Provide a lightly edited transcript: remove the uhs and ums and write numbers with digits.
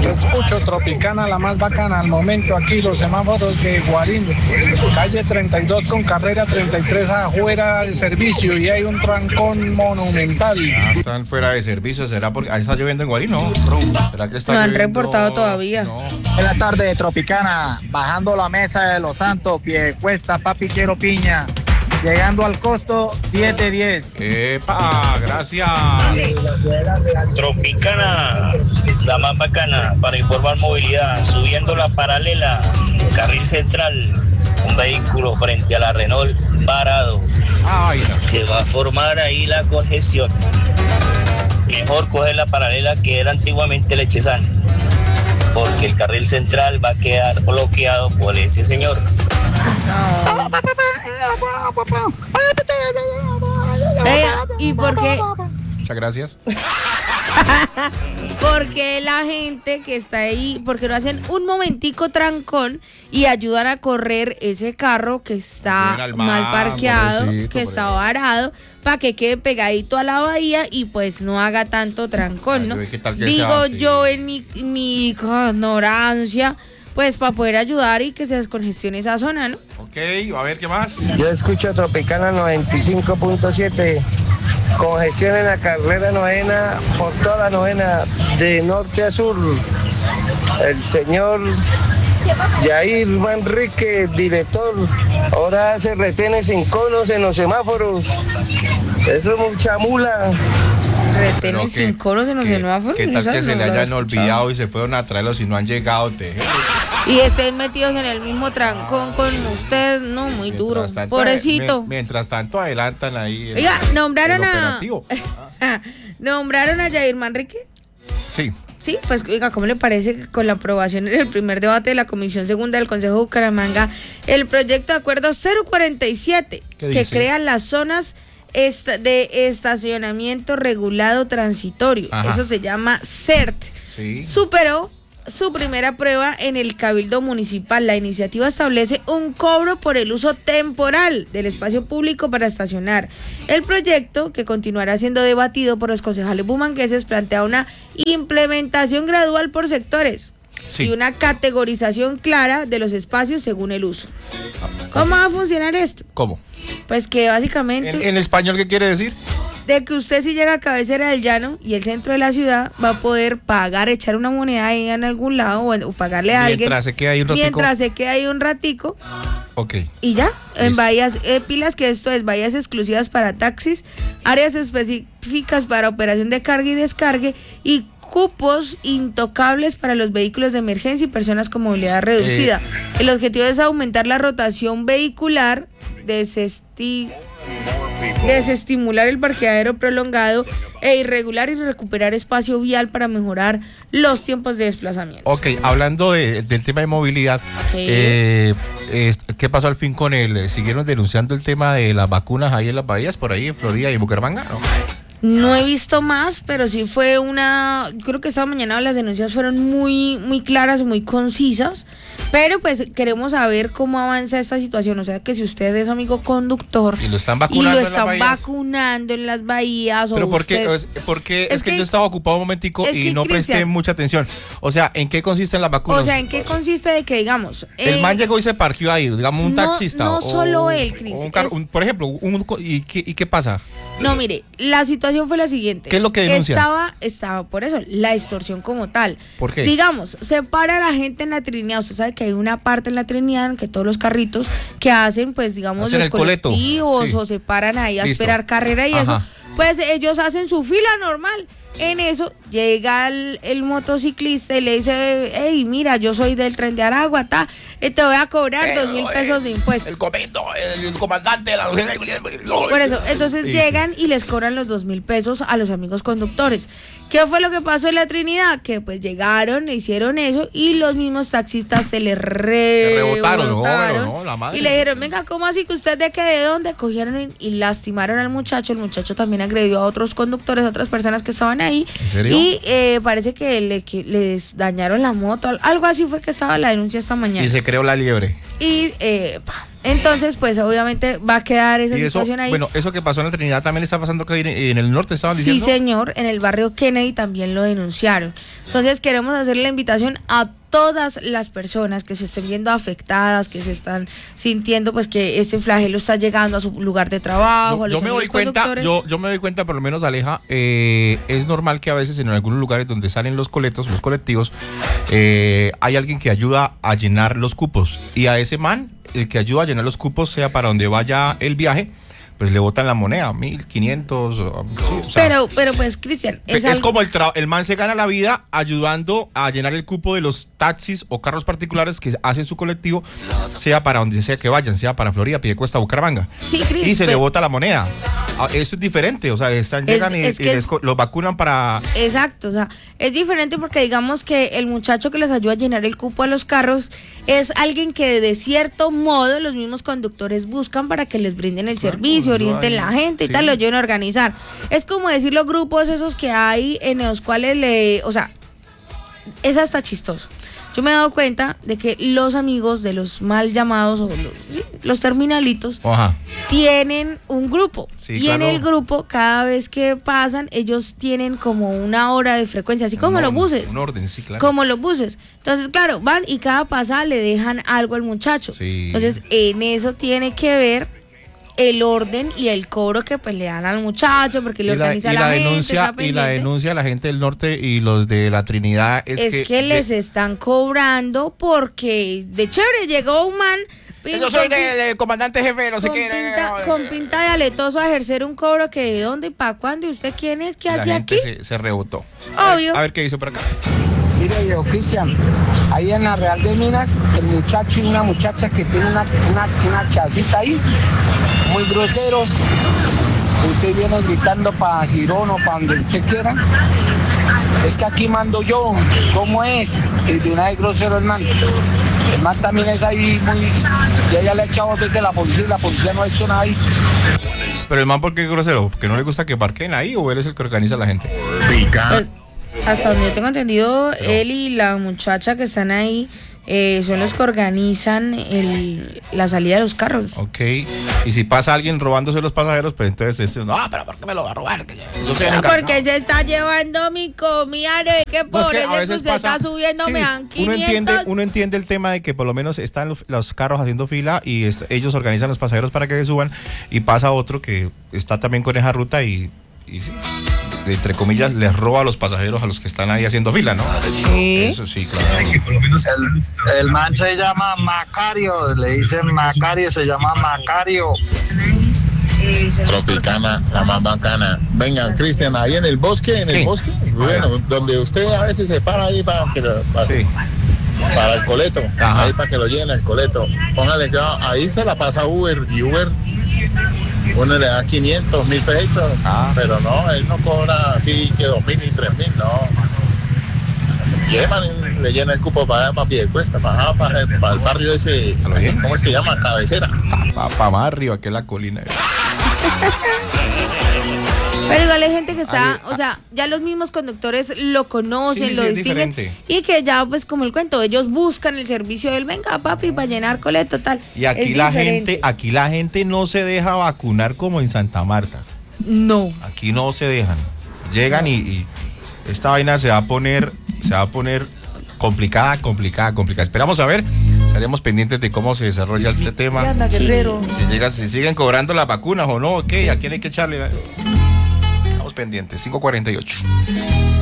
Escucho Tropicana, la más bacana al momento aquí, los semáforos de Guarín, calle 32 con carrera 33 afuera de servicio y hay un trancón monumental. Están fuera de servicio, ¿será porque está lloviendo en Guarín? No. ¿Será que está No han lloviendo? reportado todavía. No. En la tarde de Tropicana, bajando la mesa de Los Santos, pie cuesta, papi quiero piña. Llegando al costo 10 de 10. ¡Epa! Gracias. Tropicana, la más bacana para informar movilidad, subiendo la paralela, carril central, un vehículo frente a la Renault varado. Ay, no. Se va a formar ahí la congestión. Mejor coger la paralela que era antiguamente Lechezán, porque el carril central va a quedar bloqueado por ese señor. ¿Y por qué? Muchas gracias. Porque la gente que está ahí, porque no hacen un momentico trancón y ayudan a correr ese carro que está mal parqueado, que está varado, para que quede pegadito a la bahía y pues no haga tanto trancón, ¿no? Digo yo en mi ignorancia, pues para poder ayudar y que se descongestione esa zona, ¿no? Ok, a ver, ¿qué más? Yo escucho Tropicana 95.7. Congestión en la carrera novena, por toda la novena, de norte a sur. El señor Yair Manrique, director, ahora hace retenes en conos en los semáforos. Eso es mucha mula. Retenes sin conos en los semáforos. ¿Qué tal que se le hayan olvidado y se fueron a traerlos y no han llegado? Y estén metidos en el mismo trancón con usted, no, muy duro. Pobrecito. Mientras tanto adelantan ahí. Oiga, nombraron a Yair Manrique. Sí. Sí, pues oiga, ¿cómo le parece que con la aprobación en el primer debate de la Comisión Segunda del Consejo de Bucaramanga, el proyecto de acuerdo 047, que crea las zonas de estacionamiento regulado transitorio? Ajá. Eso se llama CERT. Sí. Superó su primera prueba en el Cabildo Municipal. La iniciativa establece un cobro por el uso temporal del espacio público para estacionar. El proyecto, que continuará siendo debatido por los concejales bumangueses, plantea una implementación gradual por sectores y una categorización clara de los espacios según el uso. ¿Cómo va a funcionar esto? ¿Cómo? Pues que básicamente... ¿En español qué quiere decir? De que usted, si llega a Cabecera del Llano y el centro de la ciudad, va a poder pagar, echar una moneda ahí en algún lado o pagarle a alguien. Mientras se quede ahí un ratico. Mientras se quede ahí un ratico. Ok. Y ya, en bahías, pilas, que esto es bahías exclusivas para taxis, áreas específicas para operación de carga y descargue y cupos intocables para los vehículos de emergencia y personas con movilidad reducida. El objetivo es aumentar la rotación vehicular, desestimular el parqueadero prolongado e irregular y recuperar espacio vial para mejorar los tiempos de desplazamiento. Ok, hablando del tema de movilidad, ¿qué pasó al fin con él? ¿Siguieron denunciando el tema de las vacunas ahí en las bahías, por ahí en Florida y en Bucaramanga? No he visto más, pero sí fue creo que esta mañana las denuncias fueron muy, muy claras, muy concisas, pero pues queremos saber cómo avanza esta situación. O sea, que si usted es amigo conductor y lo están vacunando, en las bahías, pero porque es que yo estaba ocupado un momentico y no presté mucha atención. O sea, ¿en qué consisten las vacunas? O sea, ¿en qué consiste de que, digamos, el man llegó y se parqueó ahí, digamos, un taxista? No solo él, Cris. Por ejemplo, ¿y qué pasa? No, mire, la situación fue la siguiente. ¿Qué es lo que denuncian? Estaba por eso, la extorsión como tal. ¿Por qué? Digamos, se para a la gente en la Trinidad. Usted sabe que hay una parte en la Trinidad en que todos los carritos que hacen, pues, digamos, los colectivos o se paran ahí a esperar carrera y eso, pues ellos hacen su fila normal. En eso llega el motociclista y le dice: hey, mira, yo soy del Tren de Aragua, te voy a cobrar 2,000 pesos de impuestos. El comandante. Por eso, entonces llegan y les cobran los 2,000 pesos a los amigos conductores. ¿Qué fue lo que pasó en la Trinidad? Que pues llegaron, le hicieron eso y los mismos taxistas se les rebotaron. La madre. Y le dijeron: venga, ¿cómo así que usted de dónde? Cogieron y lastimaron al muchacho. El muchacho también agredió a otros conductores, a otras personas que estaban ahí. ¿En serio? Y parece que les dañaron la moto, algo así fue que estaba la denuncia esta mañana. Y se creó la liebre. Y Entonces, pues obviamente va a quedar esa situación ahí. Bueno, eso que pasó en la Trinidad también está pasando acá en el norte, estaban diciendo. Sí, señor, en el barrio Kennedy también lo denunciaron. Entonces queremos hacerle la invitación a todas las personas que se estén viendo afectadas, que se están sintiendo pues que este flagelo está llegando a su lugar de trabajo, yo me doy cuenta, yo me doy cuenta, por lo menos, Aleja, es normal que a veces en algunos lugares donde salen los colectivos, hay alguien que ayuda a llenar los cupos, y a ese man, el que ayuda a llenar los cupos, sea para donde vaya el viaje, pues le botan la moneda, 1.500. Sí, o sea, pero pues, Cristian, es como el man se gana la vida ayudando a llenar el cupo de los taxis o carros particulares que hacen su colectivo, sea para donde sea que vayan, sea para Florida, Piedecuesta, Bucaramanga. Sí, Cristian. Y se le bota la moneda. Eso es diferente, o sea, llegan y los vacunan para... Exacto, o sea, es diferente porque digamos que el muchacho que les ayuda a llenar el cupo a los carros es alguien que de cierto modo los mismos conductores buscan para que les brinden el servicio, orienten la gente y tal, lo ayuden a organizar. Es como decir los grupos esos que hay en los cuales o sea, es hasta chistoso. Yo me he dado cuenta de que los amigos de los mal llamados o los terminalitos tienen un grupo. Sí, y claro. En el grupo, cada vez que pasan, ellos tienen como una hora de frecuencia, así como los buses. Un orden, sí, claro. Como los buses. Entonces, claro, van y cada pasada le dejan algo al muchacho. Sí. Entonces, en eso tiene que ver el orden y el cobro que pues le dan al muchacho, porque le organiza la gente. Y la denuncia a la gente del norte y los de la Trinidad es que les están cobrando porque de chévere llegó un man. Yo soy del comandante jefe, no sé qué. Con pinta de aletoso a ejercer un cobro que de dónde y para cuándo, ¿y usted quién es? ¿Qué hace aquí? Se rebotó. Obvio. A ver qué dice por acá. Mire, yo, Cristian, ahí en la Real de Minas, el muchacho y una muchacha que tiene una casita ahí, muy groseros. Usted viene gritando para Girón o para donde usted quiera. Es que aquí mando yo, ¿cómo es? Y de una vez grosero el man. El man también es ahí muy... Ya le ha echado 2 veces la policía y la policía no ha hecho nada ahí. Pero el man, ¿por qué es grosero? ¿Porque no le gusta que parquen ahí o él es el que organiza a la gente? Pues, hasta donde yo tengo entendido, él y la muchacha que están ahí son los que organizan la salida de los carros. Ok, y si pasa alguien robándose los pasajeros, pues entonces no, pero ¿por qué me lo va a robar? Porque se está llevando mi comida, que por eso que usted está subiendo, sí, me dan 500. Uno entiende el tema de que por lo menos están los carros haciendo fila y ellos organizan los pasajeros para que se suban, y pasa otro que está también con esa ruta y sí, entre comillas, les roba a los pasajeros a los que están ahí haciendo fila, ¿no? Sí. Eso sí, claro. El man se llama Macario, le dicen Macario, se llama Macario. Tropicana, la más bacana. Venga, Cristian, ahí en el bosque, bueno, donde usted a veces se para ahí para el coleto, ajá, ahí para que lo llene el coleto. Póngale que ahí se la pasa Uber, y Uber uno le da 500, 1.000 pesos, pero no, él no cobra así que 2.000 ni 3.000, no. Llevan y le llena el cupo para Piedecuesta, para el barrio ese, ¿cómo es que llama? Cabecera. Para más arriba que la colina. Pero igual hay gente que está, o sea, ya los mismos conductores lo conocen, lo distinguen, y que ya, pues como el cuento, ellos buscan el servicio del venga papi para llenar coleto, tal. Y aquí la gente no se deja vacunar como en Santa Marta. No. Aquí no se dejan. Llegan y esta vaina se va a poner complicada. Esperamos a ver. Estaremos pendientes de cómo se desarrolla este tema. Si siguen cobrando las vacunas o no, ok, ¿a quién hay que echarle? Estamos pendientes, 5:48.